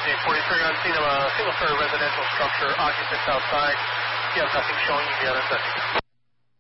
43 on scene of a single-story residential structure, occupants outside. You have nothing showing, you got a nothing.